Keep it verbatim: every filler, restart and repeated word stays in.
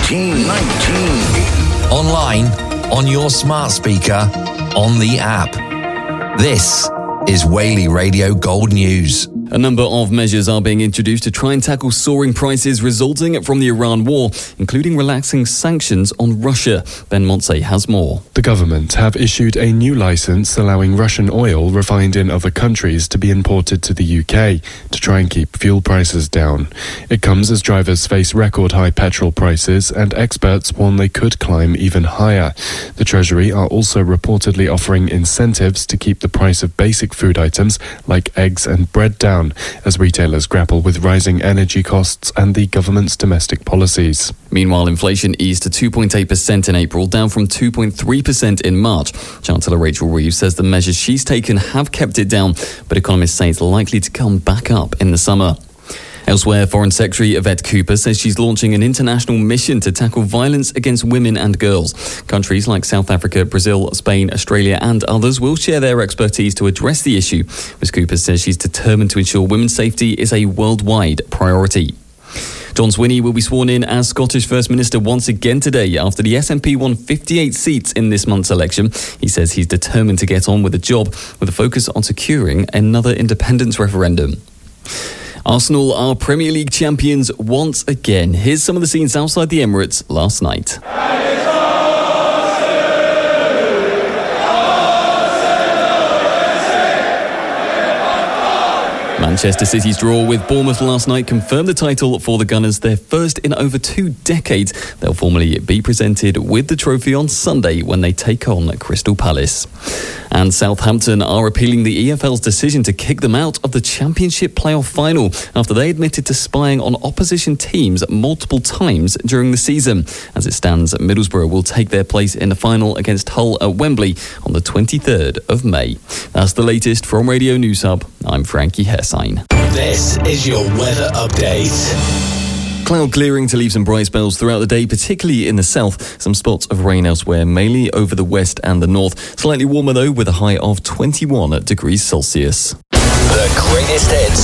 nineteen. nineteen. Online, on your smart speaker, on the app. This is Whaley Radio Gold News. A number of measures are being introduced to try and tackle soaring prices resulting from the Iran war, including relaxing sanctions on Russia. Ben Montse has more. The government have issued a new licence allowing Russian oil refined in other countries to be imported to the U K to try and keep fuel prices down. It comes as drivers face record high petrol prices and experts warn they could climb even higher. The Treasury are also reportedly offering incentives to keep the price of basic food items like eggs and bread down, as retailers grapple with rising energy costs and the government's domestic policies. Meanwhile, inflation eased to two point eight percent in April, down from two point three percent in March. Chancellor Rachel Reeves says the measures she's taken have kept it down, but economists say it's likely to come back up in the summer. Elsewhere, Foreign Secretary Yvette Cooper says she's launching an international mission to tackle violence against women and girls. Countries like South Africa, Brazil, Spain, Australia and others will share their expertise to address the issue. Miz Cooper says she's determined to ensure women's safety is a worldwide priority. John Swinney will be sworn in as Scottish First Minister once again today after the S N P won fifty-eight seats in this month's election. He says he's determined to get on with the job with a focus on securing another independence referendum. Arsenal are Premier League champions once again. Here's some of the scenes outside the Emirates last night. Manchester City's draw with Bournemouth last night confirmed the title for the Gunners, their first in over two decades. They'll formally be presented with the trophy on Sunday when they take on Crystal Palace. And Southampton are appealing the E F L's decision to kick them out of the Championship playoff final after they admitted to spying on opposition teams multiple times during the season. As it stands, Middlesbrough will take their place in the final against Hull at Wembley on the twenty-third of May. That's the latest from Radio News Hub. I'm Frankie Hessine. This is your weather update. Cloud clearing to leave some bright spells throughout the day, particularly in the south. Some spots of rain elsewhere, mainly over the west and the north. Slightly warmer though, with a high of twenty-one degrees Celsius. The greatest hits